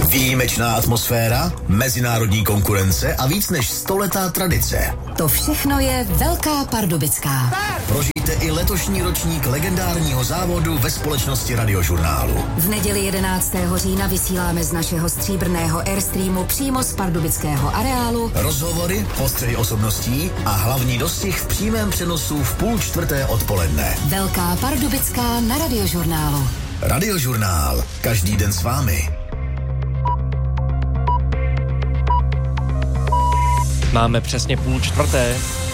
Výjimečná atmosféra, mezinárodní konkurence a víc než 100letá tradice. To všechno je Velká Pardubická. Prožijte i letošní ročník legendárního závodu ve společnosti Radiožurnálu. V neděli 11. října vysíláme z našeho stříbrného Airstreamu přímo z pardubického areálu Rozhovory, postřehy osobností a hlavní dostih v přímém přenosu v 3:30 odpoledne. Velká Pardubická na Radiožurnálu. Radiožurnál. Každý den s vámi. Máme přesně 3:30.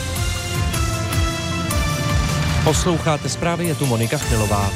Posloucháte zprávy, je tu Monika Chmilová.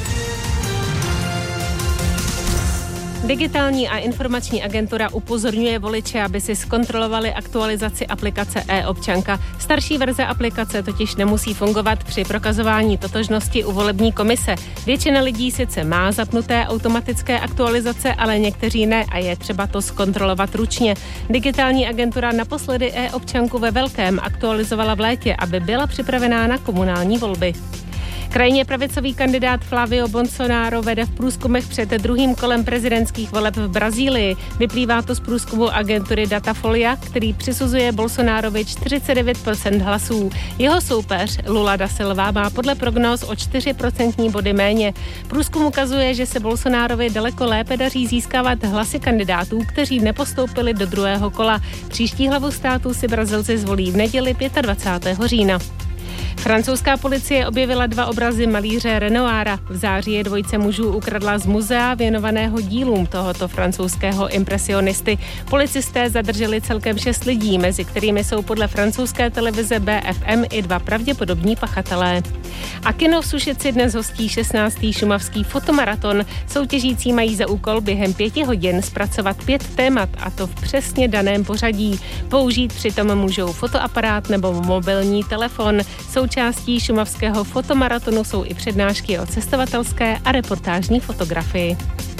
Digitální a informační agentura upozorňuje voliče, aby si zkontrolovali aktualizaci aplikace e-občanka. Starší verze aplikace totiž nemusí fungovat při prokazování totožnosti u volební komise. Většina lidí sice má zapnuté automatické aktualizace, ale někteří ne a je třeba to zkontrolovat ručně. Digitální agentura naposledy e-občanku ve velkém aktualizovala v létě, aby byla připravená na komunální volby. Krajně pravicový kandidát Flavio Bolsonaro vede v průzkumech před druhým kolem prezidentských voleb v Brazílii. Vyplývá to z průzkumu agentury Datafolia, který přisuzuje Bolsonarovi 49% hlasů. Jeho soupeř Lula da Silva má podle prognóz o 4% body méně. Průzkum ukazuje, že se Bolsonarovi daleko lépe daří získávat hlasy kandidátů, kteří nepostoupili do druhého kola. Příští hlavu státu si Brazilci zvolí v neděli 25. října. Francouzská policie objevila 2 obrazy malíře Renoira. V září je dvojice mužů ukradla z muzea věnovaného dílům tohoto francouzského impresionisty. Policisté zadrželi celkem 6 lidí, mezi kterými jsou podle francouzské televize BFM i 2 pravděpodobní pachatelé. A kino v Sušici dnes hostí 16. šumavský fotomaraton. Soutěžící mají za úkol během 5 hodin zpracovat 5 témat, a to v přesně daném pořadí. Použít přitom můžou fotoaparát nebo mobilní telefon. Součástí šumavského fotomaratonu jsou i přednášky o cestovatelské a reportážní fotografii.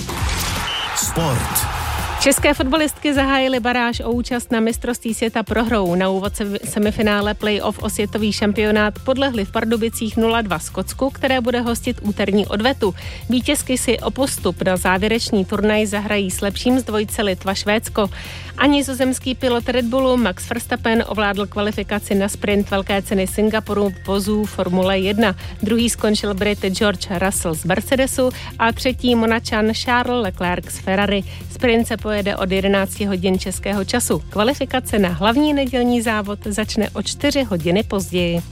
Sport. České fotbalistky zahájily baráž o účast na mistrovství světa prohrou. Na úvod semifinále play-off o světový šampionát podlehly v Pardubicích 0-2 Skotsku, které bude hostit úterní odvetu. Vítězky si o postup na závěrečný turnaj zahrají s lepším z dvojce Litva-Švédsko. A nizozemský pilot Red Bullu Max Verstappen ovládl kvalifikaci na sprint velké ceny Singapuru vozů Formule 1. Druhý skončil Brit George Russell z Mercedesu a třetí Monačan Charles Leclerc z Ferrari. Sprint se pojede od 11 hodin českého času. Kvalifikace na hlavní nedělní závod začne o 4 hodiny později.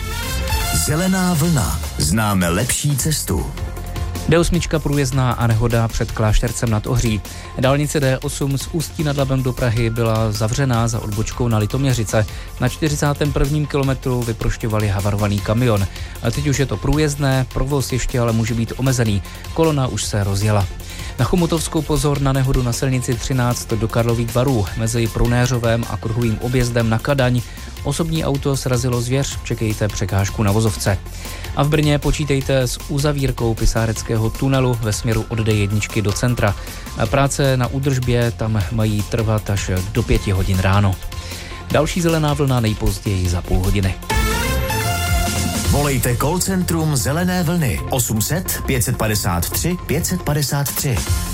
Zelená vlna. Známe lepší cestu. D8 průjezdná a nehoda před Kláštercem nad Ohří. Dálnice D8 z Ústí nad Labem do Prahy byla zavřená za odbočkou na Litoměřice. Na 41. kilometru vyprošťovali havarovaný kamion. A teď už je to průjezdné, provoz ještě ale může být omezený. Kolona už se rozjela. Na Chomutovskou pozor na nehodu na silnici 13 do Karlových Varů mezi Prunéřovem a kruhovým objezdem na Kadaň. Osobní auto srazilo zvěř, čekejte překážku na vozovce. A v Brně počítejte s uzavírkou Pisáreckého tunelu ve směru od D1 do centra. Práce na údržbě tam mají trvat až do 5 hodin ráno. Další zelená vlna nejpozději za půl hodiny. Volejte call centrum Zelené vlny 800 553 553.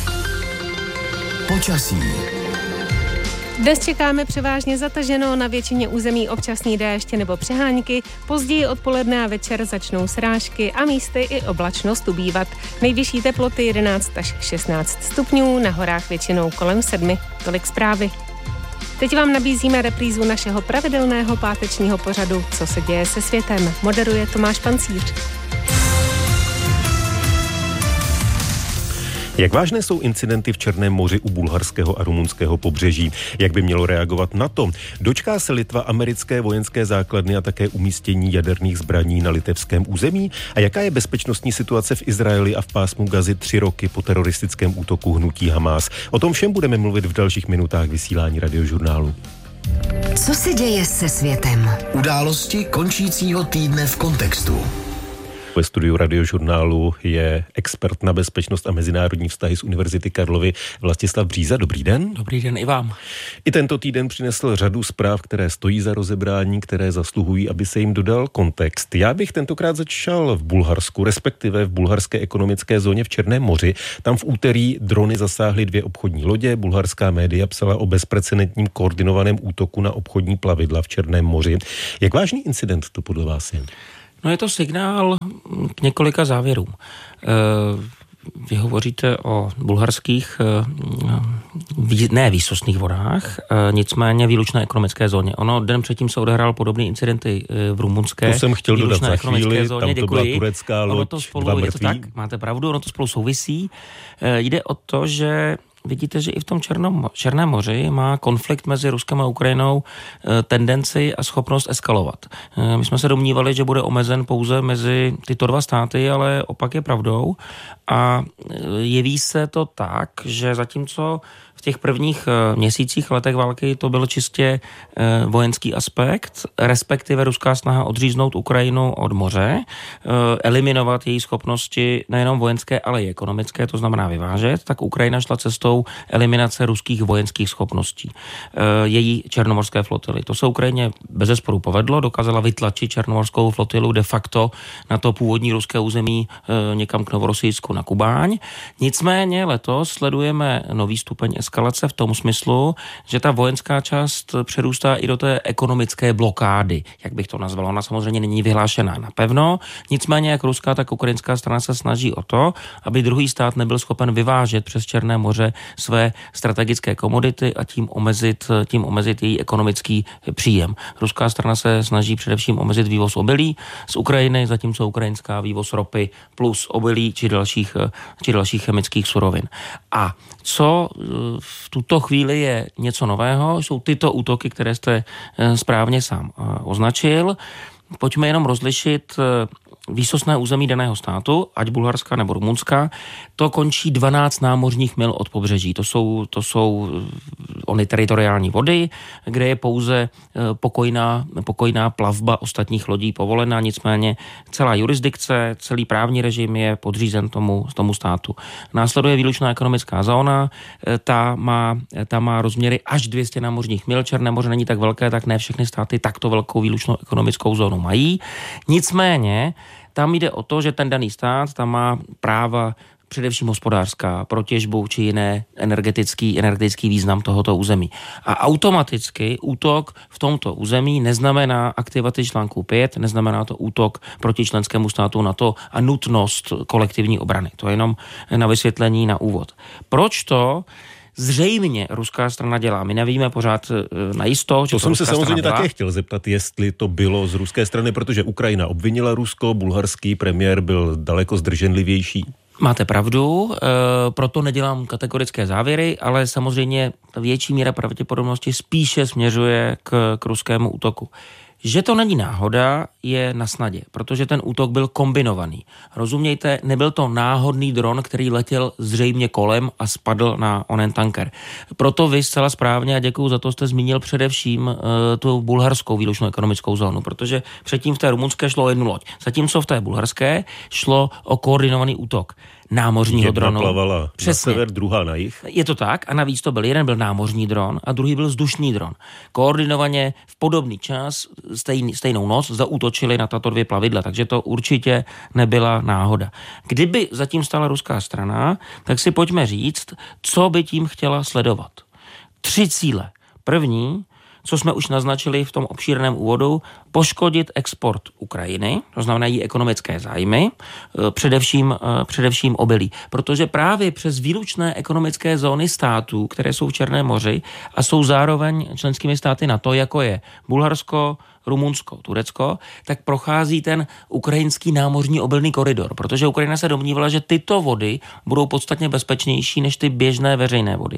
Počasí. Dnes čekáme převážně zataženo, na většině území občasný déšť nebo přehánky, později odpoledne a večer začnou srážky a místy i oblačnost ubývat. Nejvyšší teploty 11 až 16 stupňů, na horách většinou kolem 7. Tolik zprávy. Teď vám nabízíme reprízu našeho pravidelného pátečního pořadu Co se děje se světem. Moderuje Tomáš Pancíř. Jak vážné jsou incidenty v Černém moři u bulharského a rumunského pobřeží? Jak by mělo reagovat NATO? Dočká se Litva americké vojenské základny a také umístění jaderných zbraní na litevském území? A jaká je bezpečnostní situace v Izraeli a v pásmu Gazy 3 roky po teroristickém útoku hnutí Hamás? O tom všem budeme mluvit v dalších minutách vysílání Radiožurnálu. Co se děje se světem? Události končícího týdne v kontextu. Ve studiu Radiožurnálu je expert na bezpečnost a mezinárodní vztahy z Univerzity Karlovy Vlastislav Bříza. Dobrý den. Dobrý den i vám. I tento týden přinesl řadu zpráv, které stojí za rozebrání, které zasluhují, aby se jim dodal kontext. Já bych tentokrát začal v Bulharsku, respektive v bulharské ekonomické zóně v Černém moři. Tam v úterý drony zasáhly 2 obchodní lodě. Bulharská média psala o bezprecedentním koordinovaném útoku na obchodní plavidla v Černém moři. Jak vážný incident to podle vás je? No je to signál k několika závěrům. Vy hovoříte o bulharských ne výsostných vodách, nicméně výlučné ekonomické zóně. Ono den předtím se odehrál podobný incidenty v rumunské. To jsem chtěl dodat za chvíli, zóně. Tam to byla turecká loď, to spolu, 2 mrtví. Je to tak, máte pravdu, ono to spolu souvisí. Jde o to, že vidíte, že i v tom Černém moři má konflikt mezi Ruskem a Ukrajinou tendenci a schopnost eskalovat. My jsme se domnívali, že bude omezen pouze mezi tyto 2 státy, ale opak je pravdou. A jeví se to tak, že zatímco v těch prvních měsících, letech války to byl čistě vojenský aspekt, respektive ruská snaha odříznout Ukrajinu od moře, eliminovat její schopnosti nejenom vojenské, ale i ekonomické, to znamená vyvážet, tak Ukrajina šla cestou eliminace ruských vojenských schopností. Její černomorské flotily. To se Ukrajině bezesporu povedlo, dokázala vytlačit černomorskou flotilu de facto na to původní ruské území někam k Novorosijsku na Kubáň. Nicméně letos sledujeme nový stupeň eskalace v tom smyslu, že ta vojenská část přerůstá i do té ekonomické blokády, jak bych to nazval. Ona samozřejmě není vyhlášená napevno, nicméně jak ruská, tak ukrajinská strana se snaží o to, aby druhý stát nebyl schopen vyvážet přes Černé moře své strategické komodity a tím omezit její ekonomický příjem. Ruská strana se snaží především omezit vývoz obilí z Ukrajiny, zatímco ukrajinská vývoz ropy plus obilí či dalších chemických surovin. A co v tuto chvíli je něco nového, jsou tyto útoky, které jste správně sám označil. Pojďme jenom rozlišit výsostné území daného státu, ať Bulharska nebo Rumunska, to končí 12 námořních mil od pobřeží. To jsou ony teritoriální vody, kde je pouze pokojná plavba ostatních lodí povolená, nicméně celá jurisdikce, celý právní režim je podřízen tomu státu. Následuje výlučná ekonomická zóna, ta má rozměry až 200 námořních mil. Černé moře není tak velké, tak ne všechny státy takto velkou výlučnou ekonomickou zónu mají. Nicméně tam jde o to, že ten daný stát tam má práva především hospodářská, pro těžbu či jiné energetický význam tohoto území. A automaticky útok v tomto území neznamená aktivaci článku 5, neznamená to útok proti členskému státu NATO a nutnost kolektivní obrany. To je jenom na vysvětlení na úvod. Proč to zřejmě ruská strana dělá? My nevíme pořád najisto, že to jsem se samozřejmě také chtěl zeptat, jestli to bylo z ruské strany, protože Ukrajina obvinila Rusko, bulharský premiér byl daleko zdrženlivější. Máte pravdu, proto nedělám kategorické závěry, ale samozřejmě ta větší míra pravděpodobnosti spíše směřuje k ruskému útoku. Že to není náhoda, je na snadě, protože ten útok byl kombinovaný. Rozumějte, nebyl to náhodný dron, který letěl zřejmě kolem a spadl na onen tanker. Proto vy zcela správně, a děkuju za to, jste zmínil především tu bulharskou výlučnou ekonomickou zónu, protože předtím v té rumunské šlo o jednu loď, zatímco v té bulharské šlo o koordinovaný útok námořního dronu. Jedna plavala na sever, druhá na jih. Je to tak a navíc to byl jeden byl námořní dron a druhý byl vzdušný dron. Koordinovaně v podobný čas, stejnou noc zaútočili na tato 2 plavidla, takže to určitě nebyla náhoda. Kdyby zatím stala ruská strana, tak si pojďme říct, co by tím chtěla sledovat. 3 cíle. První, co jsme už naznačili v tom obšírném úvodu, poškodit export Ukrajiny, to znamená její ekonomické zájmy, především obilí. Protože právě přes výlučné ekonomické zóny států, které jsou v Černém moři a jsou zároveň členskými státy NATO, jako je Bulharsko, Rumunsko, Turecko, tak prochází ten ukrajinský námořní obilný koridor, protože Ukrajina se domnívala, že tyto vody budou podstatně bezpečnější než ty běžné veřejné vody.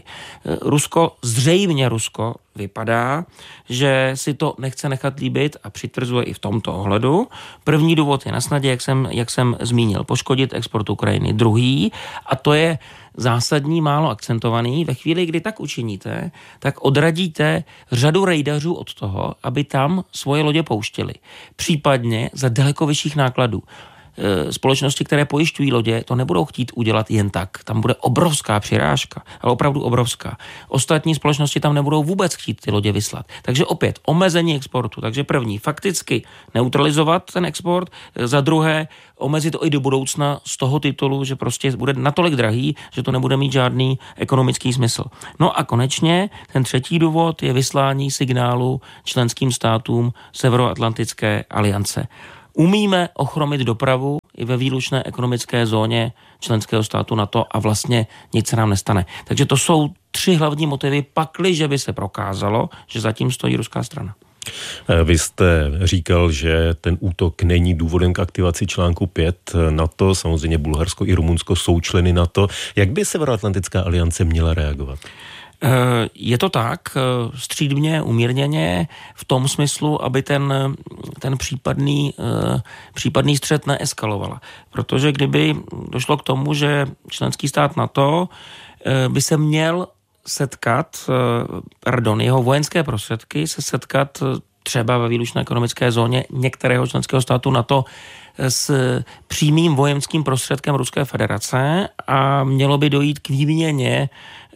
Zřejmě Rusko vypadá, že si to nechce nechat líbit a přitvrzuje i v tomto ohledu. První důvod je na snadě, jak jsem zmínil, poškodit export Ukrajiny. Druhý, a to je zásadní, málo akcentovaný, ve chvíli, kdy tak učiníte, tak odradíte řadu rejdařů od toho, aby tam svoje lodě pouštěli. Případně za daleko vyšších nákladů. společnosti, které pojišťují lodě, to nebudou chtít udělat jen tak. Tam bude obrovská přirážka, ale opravdu obrovská. Ostatní společnosti tam nebudou vůbec chtít ty lodě vyslat. Takže opět omezení exportu. Takže první, fakticky neutralizovat ten export, za druhé omezit to i do budoucna z toho titulu, že prostě bude natolik drahý, že to nebude mít žádný ekonomický smysl. No a konečně ten třetí důvod je vyslání signálu členským státům Severoatlantické aliance. Umíme ochromit dopravu i ve výlučné ekonomické zóně členského státu NATO a vlastně nic se nám nestane. Takže to jsou 3 hlavní motivy, pakliže by se prokázalo, že zatím stojí ruská strana. Vy jste říkal, že ten útok není důvodem k aktivaci článku 5 NATO, samozřejmě Bulharsko i Rumunsko jsou členy NATO. Jak by Severoatlantická aliance měla reagovat? Je to tak, střídmě, umírněně, v tom smyslu, aby ten případný střet neeskalovala. Protože kdyby došlo k tomu, že členský stát NATO by se měl setkat, jeho vojenské prostředky se setkat třeba ve výlučné ekonomické zóně některého členského státu NATO s přímým vojenským prostředkem Ruské federace a mělo by dojít k výměně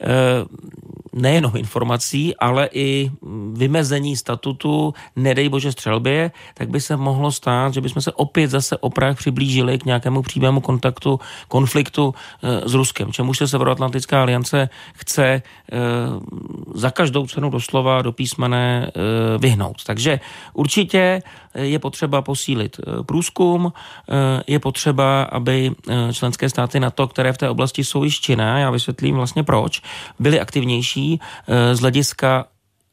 nejenom informací, ale i vymezení statutu, nedej bože střelbě, tak by se mohlo stát, že bychom se opět zase o prach přiblížili k nějakému přímému konfliktu s Ruskem, čemuž se Severoatlantická aliance chce za každou cenu doslova do písmene vyhnout. Takže určitě je potřeba posílit průzkum, je potřeba, aby členské státy NATO, které v té oblasti jsou již činné, já vysvětlím vlastně proč, byly aktivnější z hlediska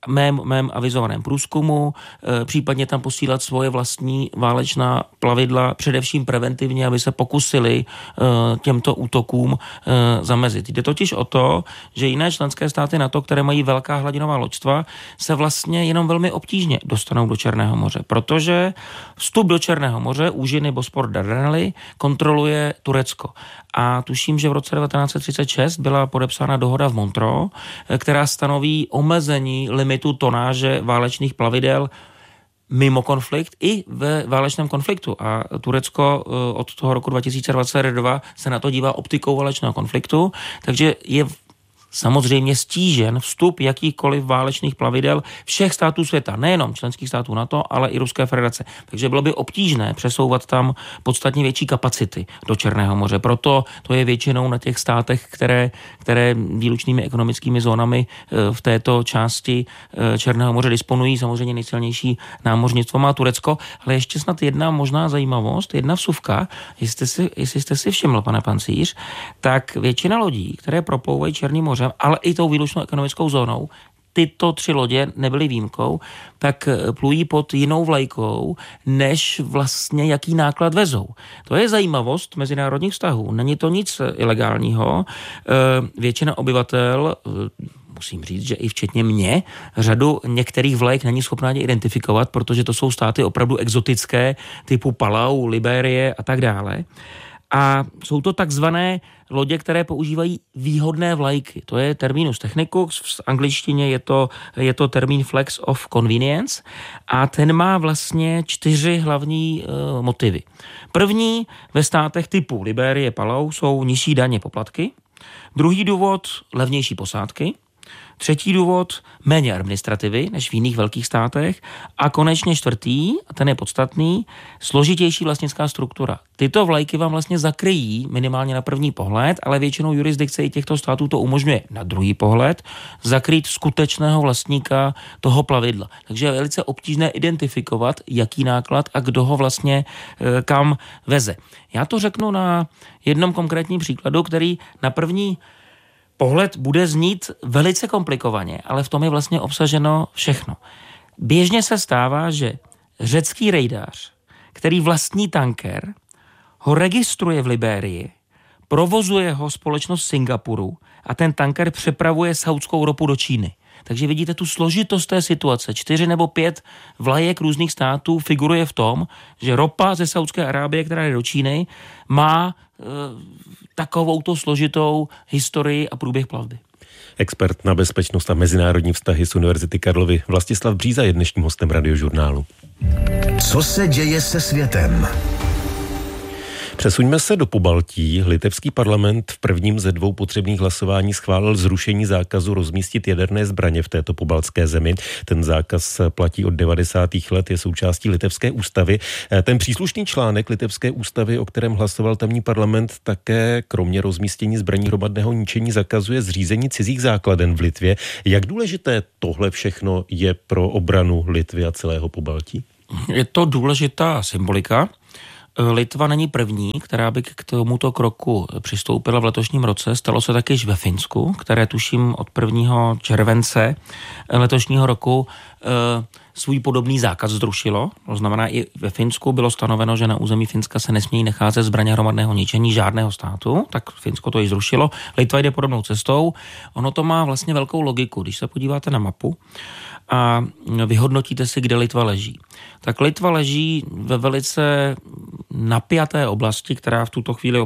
mém avizovaném průzkumu, případně tam posílat svoje vlastní válečná plavidla, především preventivně, aby se pokusili těmto útokům zamezit. Jde totiž o to, že jiné členské státy NATO, které mají velká hladinová loďstva, se vlastně jenom velmi obtížně dostanou do Černého moře, protože vstup do Černého moře, úžiny Bospor Dardanely, kontroluje Turecko. A tuším, že v roce 1936 byla podepsána dohoda v Montreux, která stanoví omezení limitu tonáže válečných plavidel mimo konflikt i ve válečném konfliktu. A Turecko od toho roku 2022 se na to dívá optikou válečného konfliktu, takže je samozřejmě stížen vstup jakýchkoliv válečných plavidel všech států světa, nejenom členských států NATO, ale i Ruské federace. Takže bylo by obtížné přesouvat tam podstatně větší kapacity do Černého moře. Proto to je většinou na těch státech, které výlučnými ekonomickými zónami v této části Černého moře disponují. Samozřejmě nejsilnější námořnictvo má Turecko, ale ještě snad jedna možná zajímavost, jedna vsuvka, jestli jste si všiml, pane Pancíř, tak většina lodí, které proplouvají Černým mořem, ale i tou výlučnou ekonomickou zónou, tyto 3 lodě nebyly výjimkou, tak plují pod jinou vlajkou, než vlastně jaký náklad vezou. To je zajímavost mezinárodních vztahů. Není to nic ilegálního. Většina obyvatel, musím říct, že i včetně mě, řadu některých vlajek není schopná identifikovat, protože to jsou státy opravdu exotické, typu Palau, Libérie a tak dále. A jsou to takzvané lodě, které používají výhodné vlajky. To je terminus technicus, v angličtině je to termín flags of convenience a ten má vlastně 4 hlavní motivy. První ve státech typu Libérie, Palau jsou nižší daně, poplatky. Druhý důvod levnější posádky. Třetí důvod méně administrativy než v jiných velkých státech a konečně 4., a ten je podstatný, složitější vlastnická struktura. Tyto vlajky vám vlastně zakryjí minimálně na první pohled, ale většinou jurisdikce i těchto států to umožňuje na druhý pohled zakrýt skutečného vlastníka toho plavidla. Takže je velice obtížné identifikovat, jaký náklad a kdo ho vlastně kam veze. Já to řeknu na jednom konkrétním příkladu, který na první pohled bude znít velice komplikovaně, ale v tom je vlastně obsaženo všechno. Běžně se stává, že řecký rejdář, který vlastní tanker, ho registruje v Libérii, provozuje ho společnost Singapuru a ten tanker přepravuje saudskou ropu do Číny. Takže vidíte tu složitost té situace. 4 nebo 5 vlajek různých států figuruje v tom, že ropa ze Saudské Arábie, která jde do Číny, má takovouto složitou historii a průběh plavby. Expert na bezpečnost a mezinárodní vztahy z Univerzity Karlovy Vlastislav Bříza je dnešním hostem Radiožurnálu. Co se děje se světem? Přesuňme se do Pobaltí. Litevský parlament v prvním ze 2 potřebných hlasování schválil zrušení zákazu rozmístit jaderné zbraně v této pobaltské zemi. Ten zákaz platí od 90. let, je součástí litevské ústavy. Ten příslušný článek litevské ústavy, o kterém hlasoval tamní parlament, také kromě rozmístění zbraní hromadného ničení zakazuje zřízení cizích základen v Litvě. Jak důležité tohle všechno je pro obranu Litvy a celého Pobaltí? Je to důležitá symbolika. Litva není první, která by k tomuto kroku přistoupila v letošním roce. Stalo se taky ve Finsku, které tuším od 1. července letošního roku svůj podobný zákaz zrušilo. To znamená, i ve Finsku bylo stanoveno, že na území Finska se nesmějí nacházet zbraně hromadného ničení žádného státu, tak Finsko to i zrušilo. Litva jde podobnou cestou. Ono to má vlastně velkou logiku. Když se podíváte na mapu a vyhodnotíte si, kde Litva leží. Tak Litva leží ve velice napjaté oblasti, která v tuto chvíli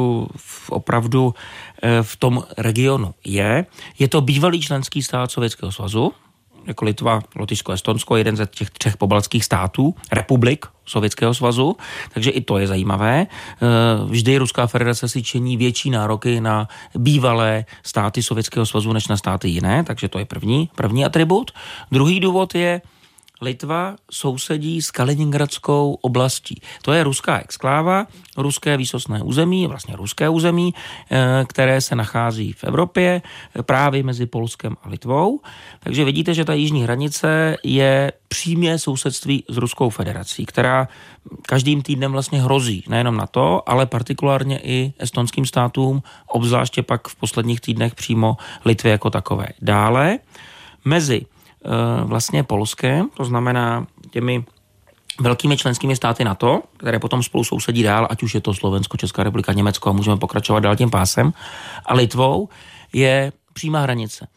opravdu v tom regionu je. Je to bývalý členský stát Sovětského svazu, jako Litva, Lotyšsko, Estonsko, jeden ze těch 3 pobaltských států, republik Sovětského svazu, takže i to je zajímavé. Vždy Ruská federace si činí větší nároky na bývalé státy Sovětského svazu než na státy jiné, takže to je první atribut. Druhý důvod je, Litva sousedí s Kaliningradskou oblastí. To je ruská exkláva, ruské výsostné území, vlastně ruské území, které se nachází v Evropě, právě mezi Polskem a Litvou. Takže vidíte, že ta jižní hranice je přímé sousedství s Ruskou federací, která každým týdnem vlastně hrozí nejenom NATO, ale partikulárně i estonským státům, obzvláště pak v posledních týdnech přímo Litvě jako takové. Dále mezi vlastně Polskem, to znamená těmi velkými členskými státy NATO, které potom spolu sousedí dál, ať už je to Slovensko, Česká republika, Německo a můžeme pokračovat dál tím pásem, a Litvou je přímá hranice.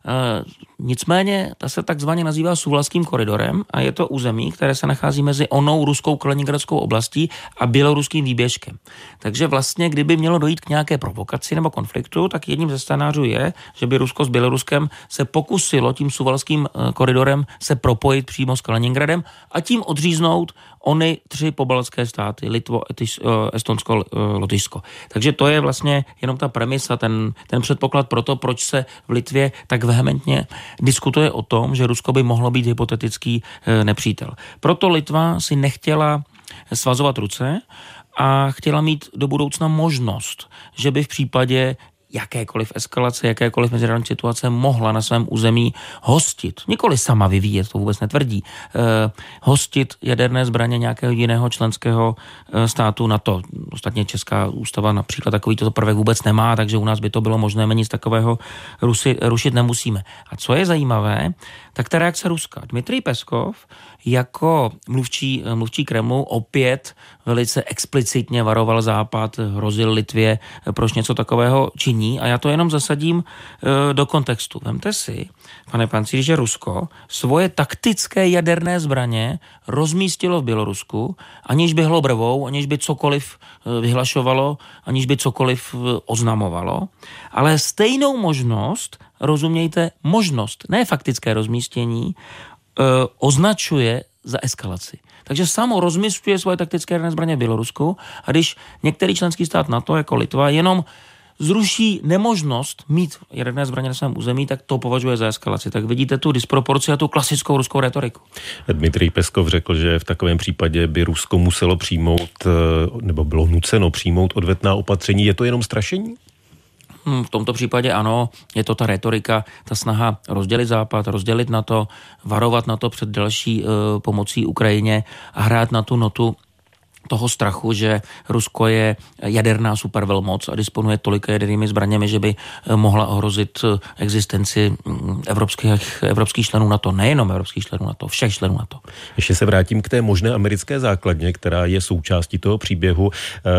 Nicméně ta se takzvaně nazývá Suwalským koridorem a je to území, které se nachází mezi onou ruskou Kaliningradskou oblastí a běloruským výběžkem. Takže vlastně, kdyby mělo dojít k nějaké provokaci nebo konfliktu, tak jedním ze scénářů je, že by Rusko s Běloruskem se pokusilo tím Suwalským koridorem se propojit přímo s Kaliningradem a tím odříznout ony 3 pobaltské státy, Litvo, Estonsko, Lotyšsko. Takže to je vlastně jenom ta premisa, ten předpoklad pro to, proč se v Litvě tak vehementně diskutuje o tom, že Rusko by mohlo být hypotetický nepřítel. Proto Litva si nechtěla svazovat ruce a chtěla mít do budoucna možnost, že by v případě jakékoliv eskalace, jakékoliv mezinárodní situace mohla na svém území hostit, nikoli sama vyvíjet, to vůbec netvrdí, hostit jaderné zbraně nějakého jiného členského státu NATO. Ostatně Česká ústava například takovýto prvek vůbec nemá, takže u nás by to bylo možné, my nic takového rušit nemusíme. A co je zajímavé, tak ta reakce Ruska. Dmitrij Peskov jako mluvčí Kremlu opět velice explicitně varoval Západ, hrozil Litvě, proč něco takového činí. A já to jenom zasadím do kontextu. Vemte si, pane Pancíři, že Rusko svoje taktické jaderné zbraně rozmístilo v Bělorusku, aniž by hlo brvou, aniž by cokoliv vyhlašovalo, aniž by cokoliv oznamovalo. Ale stejnou možnost, rozumějte, možnost, ne faktické rozmístění, označuje za eskalaci. Takže samo rozmísťuje svoje taktické jaderné zbraně v Bělorusku a když některý členský stát NATO, jako Litva, jenom zruší nemožnost mít jaderné zbraně na svém území, tak to považuje za eskalaci. Tak vidíte tu disproporci a tu klasickou ruskou retoriku. Dmitrij Peskov řekl, že v takovém případě by Rusko muselo přijmout, nebo bylo nuceno přijmout odvetná opatření. Je to jenom strašení? V tomto případě ano, je to ta retorika, ta snaha rozdělit Západ, rozdělit NATO, varovat NATO před další pomocí Ukrajině a hrát na tu notu toho strachu, že Rusko je jaderná supervelmoc a disponuje tolika jadernými zbraněmi, že by mohla ohrozit existenci evropských členů NATO, nejenom evropských členů NATO, všech členů NATO. Ještě se vrátím k té možné americké základně, která je součástí toho příběhu.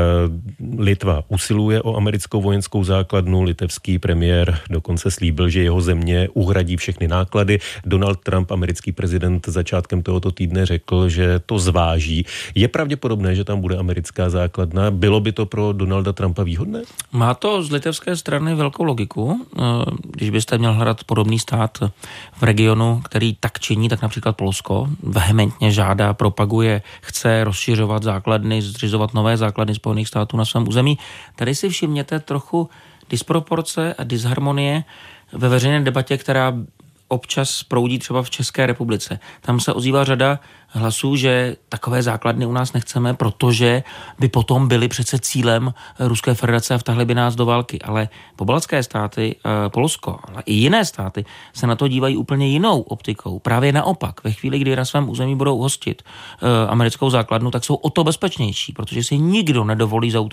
Litva usiluje o americkou vojenskou základnu, litevský premiér dokonce slíbil, že jeho země uhradí všechny náklady. Donald Trump, americký prezident, začátkem tohoto týdne řekl, že to zváží. Je pravděpodobné, že tam bude americká základna. Bylo by to pro Donalda Trumpa výhodné? Má to z litevské strany velkou logiku. Když byste měl hledat podobný stát v regionu, který tak činí, tak například Polsko vehementně žádá, propaguje, chce rozšiřovat základny, zřizovat nové základny Spojených států na svém území. Tady si všimněte trochu disproporce a disharmonie ve veřejné debatě, která občas proudí třeba v České republice. Tam se ozývá řada hlasů, že takové základny u nás nechceme, protože by potom byly přece cílem Ruské federace a vtahly by nás do války. Ale pobaltské státy, Polsko, ale i jiné státy se na to dívají úplně jinou optikou. Právě naopak, ve chvíli, kdy na svém území budou hostit americkou základnu, tak jsou o to bezpečnější, protože si nikdo nedovolí